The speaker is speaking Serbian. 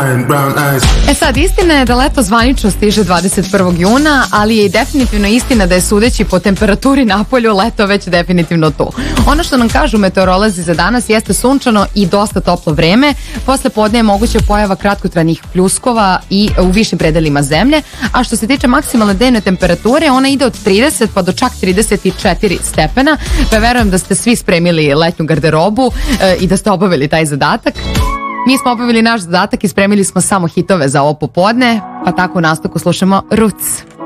Sad, istina je da leto zvanično stiže 21. juna, ali je i definitivno istina da je sudeći po temperaturi napolju leto već definitivno tu. Ono što nam kažu meteorolozi za danas jeste sunčano i dosta toplo vreme. Posle podne je moguća pojava kratkotrajnih pljuskova i u višim predelima zemlje, a što se tiče maksimalne dnevne temperature, ona ide od 30 pa do čak 34 stepena, pa verujem da ste svi spremili letnju garderobu i da ste obavili taj zadatak. Mi smo obavili naš zadatak i spremili smo samo hitove za ovo popodne, pa tako u nastavku slušamo Roots.